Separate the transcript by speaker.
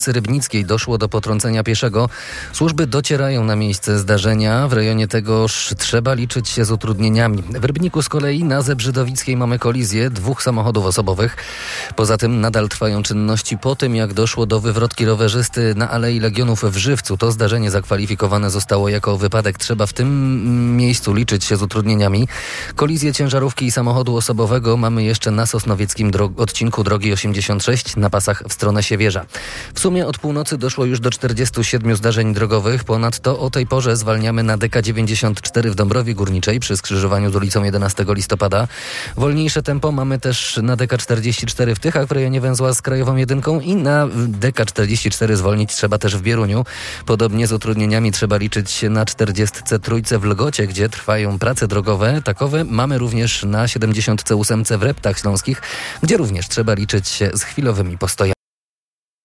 Speaker 1: Rybnickiej doszło do potrącenia pieszego. Służby docierają na miejsce zdarzenia. W rejonie tegoż trzeba liczyć się z utrudnieniami. W Rybniku z kolei na Zebrzydowickiej mamy kolizję 2 samochodów osobowych. Poza tym nadal trwają czynności po tym, jak doszło do wywrotki rowerzysty na Alei Legionów w Żywcu. To zdarzenie zakwalifikowane zostało jako wypadek. Trzeba w tym miejscu liczyć się z utrudnieniami. Kolizję ciężarówki i samochodu osobowego mamy jeszcze na sosnowieckim odcinku drogi 86 na pasach w stronę Siewierza. W sumie od północy doszło już do 47 zdarzeń drogowych. Ponadto o tej porze zwalniamy na DK94 w Dąbrowie Górniczej przy skrzyżowaniu z ulicą 11 listopada. Wolniejsze tempo mamy też na DK44 w Tychach w rejonie węzła z Krajową Jedynką i na DK44 zwolnić trzeba też w Bieruniu. Podobnie z utrudnieniami trzeba liczyć się na 43 w Lgocie, gdzie trwają prace drogowe. Takowe mamy również na 78 w Reptach Śląskich, gdzie również trzeba liczyć się z chwilowymi postojami.